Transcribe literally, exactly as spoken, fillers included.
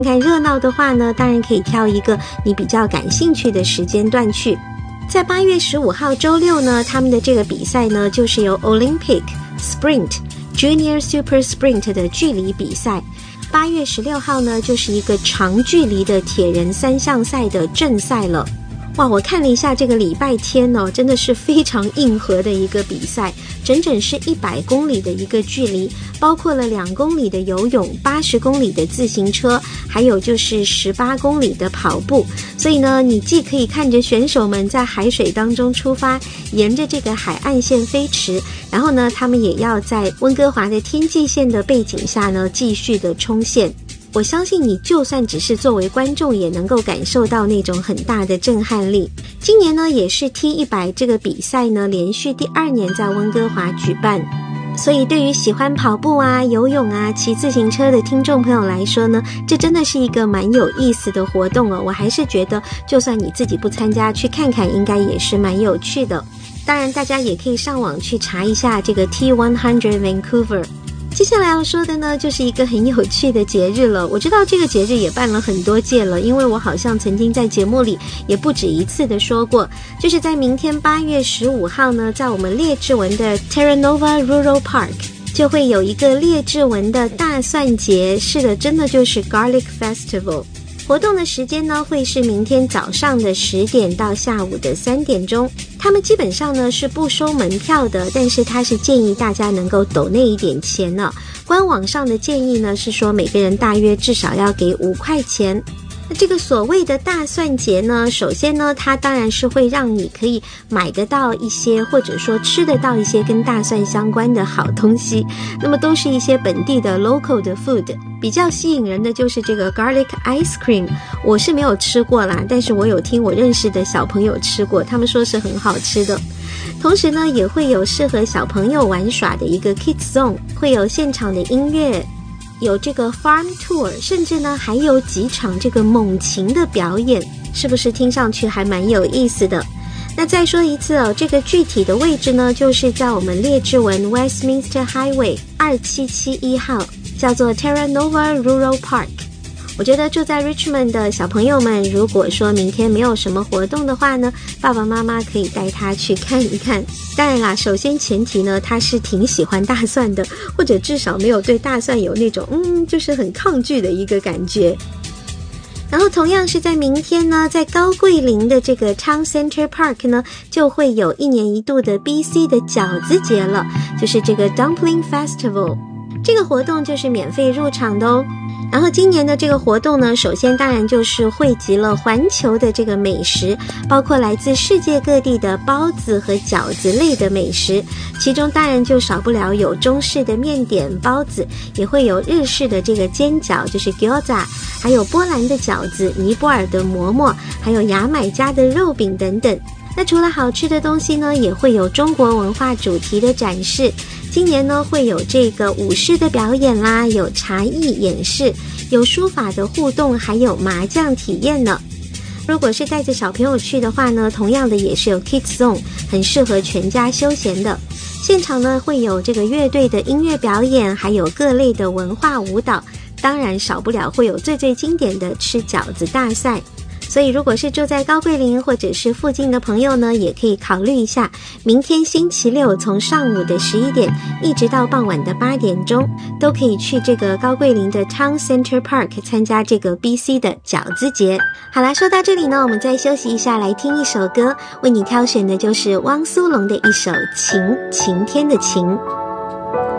看热闹的话呢，当然可以挑一个你比较感兴趣的时间段去。在八月十五号周六呢，他们的这个比赛呢，就是由 Olympic Sprint Junior Super Sprint 的距离比赛。八月十六号呢，就是一个长距离的铁人三项赛的正赛了。哇，我看了一下这个礼拜天哦，真的是非常硬核的一个比赛，整整是一百公里的一个距离，包括了两公里的游泳、八十公里的自行车，还有就是十八公里的跑步。所以呢，你既可以看着选手们在海水当中出发，沿着这个海岸线飞驰，然后呢，他们也要在温哥华的天际线的背景下呢，继续的冲线。我相信你就算只是作为观众也能够感受到那种很大的震撼力。今年呢也是 T 一百 这个比赛呢连续第二年在温哥华举办，所以对于喜欢跑步啊、游泳啊、骑自行车的听众朋友来说呢，这真的是一个蛮有意思的活动哦。我还是觉得就算你自己不参加，去看看应该也是蛮有趣的。当然大家也可以上网去查一下这个 T 一百 Vancouver。接下来要说的呢，就是一个很有趣的节日了。我知道这个节日也办了很多届了，因为我好像曾经在节目里也不止一次的说过，就是在明天八月十五号呢，在我们列治文的 Terra Nova Rural Park 就会有一个列治文的大蒜节。是的，真的就是 Garlic Festival。活动的时间呢，会是明天早上的十点到下午的三点钟。他们基本上呢是不收门票的，但是他是建议大家能够抖那一点钱呢。官网上的建议呢是说每个人大约至少要给五块钱。那这个所谓的大蒜节呢，首先呢，它当然是会让你可以买得到一些，或者说吃得到一些跟大蒜相关的好东西。那么都是一些本地的 local 的 food。比较吸引人的就是这个 garlic ice cream， 我是没有吃过啦，但是我有听我认识的小朋友吃过，他们说是很好吃的。同时呢，也会有适合小朋友玩耍的一个 kids zone， 会有现场的音乐，有这个 farm tour， 甚至呢还有几场这个猛禽的表演，是不是听上去还蛮有意思的？那再说一次哦，这个具体的位置呢，就是在我们列治文 Westminster Highway 二七七一号，叫做 Terra Nova Rural Park。 我觉得住在 Richmond 的小朋友们，如果说明天没有什么活动的话呢，爸爸妈妈可以带他去看一看。当然啦，首先前提呢，他是挺喜欢大蒜的，或者至少没有对大蒜有那种嗯，就是很抗拒的一个感觉。然后同样是在明天呢，在高桂林的这个 Town Centre Park 呢，就会有一年一度的 B C 的饺子节了，就是这个 Dumpling Festival。 这个活动就是免费入场的哦。然后今年的这个活动呢，首先当然就是汇集了环球的这个美食，包括来自世界各地的包子和饺子类的美食，其中当然就少不了有中式的面点包子，也会有日式的这个煎饺，就是 gyoza， 还有波兰的饺子、尼泊尔的馍馍，还有牙买加的肉饼等等。那除了好吃的东西呢，也会有中国文化主题的展示。今年呢，会有这个舞狮的表演啦，有茶艺演示，有书法的互动，还有麻将体验呢。如果是带着小朋友去的话呢，同样的也是有 Kids Zone， 很适合全家休闲的。现场呢会有这个乐队的音乐表演，还有各类的文化舞蹈，当然少不了会有最最经典的吃饺子大赛。所以如果是住在高桂林或者是附近的朋友呢，也可以考虑一下，明天星期六从上午的十一点一直到傍晚的八点钟，都可以去这个高桂林的 Town Centre Park 参加这个 B C 的饺子节。好啦，说到这里呢，我们再休息一下，来听一首歌，为你挑选的就是汪苏泷的一首《晴》，晴天的晴。